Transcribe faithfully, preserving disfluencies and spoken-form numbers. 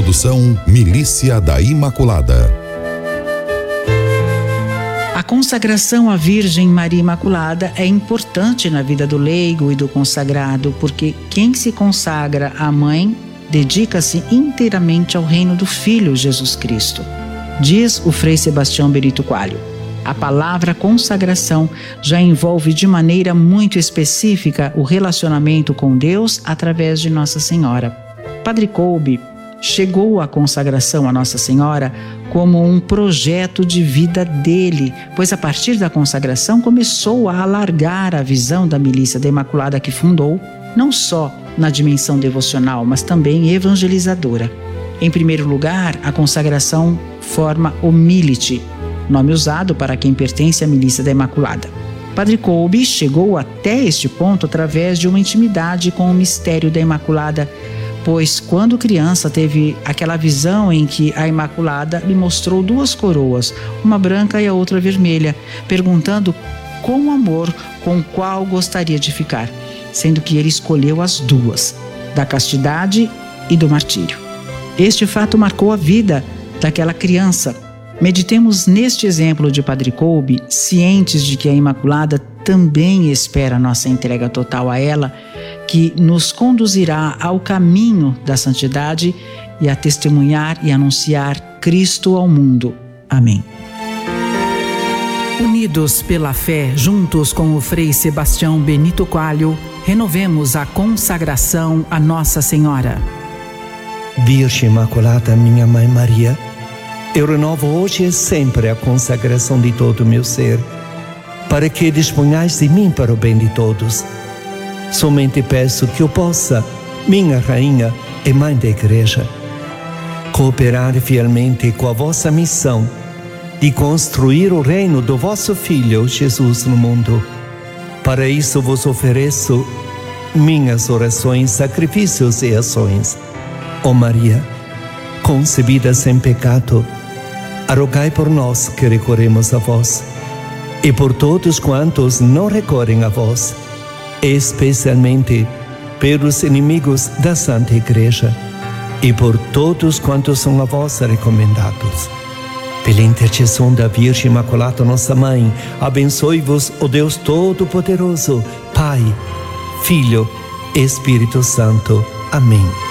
Produção Milícia da Imaculada. A consagração à Virgem Maria Imaculada é importante na vida do leigo e do consagrado, porque quem se consagra à mãe dedica-se inteiramente ao reino do Filho Jesus Cristo. Diz o Frei Sebastião Benito Coelho. A palavra consagração já envolve de maneira muito específica o relacionamento com Deus através de Nossa Senhora. Padre Kolbe chegou à consagração a Nossa Senhora como um projeto de vida dele, pois a partir da consagração começou a alargar a visão da Milícia da Imaculada que fundou, não só na dimensão devocional, mas também evangelizadora. Em primeiro lugar, a consagração forma o Milite, nome usado para quem pertence à Milícia da Imaculada. Padre Kolbe chegou até este ponto através de uma intimidade com o mistério da Imaculada, pois quando criança teve aquela visão em que a Imaculada lhe mostrou duas coroas, uma branca e a outra vermelha, perguntando com amor com qual gostaria de ficar, sendo que ele escolheu as duas, da castidade e do martírio. Este fato marcou a vida daquela criança. Meditemos neste exemplo de Padre Kolbe, cientes de que a Imaculada também espera nossa entrega total a ela, que nos conduzirá ao caminho da santidade e a testemunhar e anunciar Cristo ao mundo. Amém. Unidos pela fé, juntos com o Frei Sebastião Benito Coelho, renovemos a consagração a Nossa Senhora. Virgem Imaculada, minha Mãe Maria, eu renovo hoje e sempre a consagração de todo o meu ser, para que disponhais de mim para o bem de todos. Somente peço que eu possa, minha Rainha e Mãe da Igreja, cooperar fielmente com a vossa missão de construir o reino do vosso Filho Jesus no mundo. Para isso vos ofereço minhas orações, sacrifícios e ações. Ó Maria, concebida sem pecado, rogai por nós que recorremos a vós, e por todos quantos não recorrem a vós, especialmente pelos inimigos da Santa Igreja, e por todos quantos são a vós recomendados. Pela intercessão da Virgem Imaculada, nossa Mãe, abençoe-vos o Deus Todo-Poderoso, Pai, Filho e Espírito Santo. Amém.